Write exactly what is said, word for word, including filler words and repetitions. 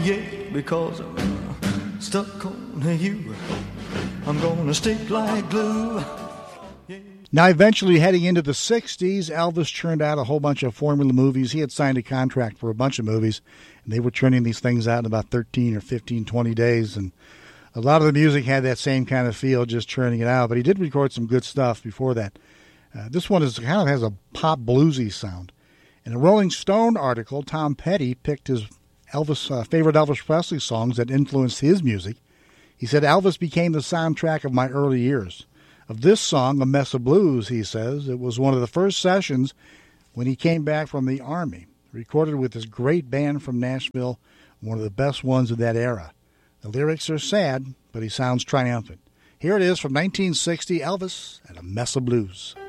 yeah, because I'm stuck on you. I'm gonna stick like glue. Yeah. Now, eventually, heading into the sixties, Elvis churned out a whole bunch of formula movies. He had signed a contract for a bunch of movies, and they were churning these things out in about thirteen or fifteen, twenty days, and a lot of the music had that same kind of feel, just churning it out. But he did record some good stuff before that. Uh, this one is kind of has a pop bluesy sound. In a Rolling Stone article, Tom Petty picked his Elvis uh, favorite Elvis Presley songs that influenced his music. He said, Elvis became the soundtrack of my early years. Of this song, A Mess of Blues, he says, it was one of the first sessions when he came back from the Army, recorded with this great band from Nashville, one of the best ones of that era. The lyrics are sad, but he sounds triumphant. Here it is from nineteen sixty, Elvis and A Mess of Blues.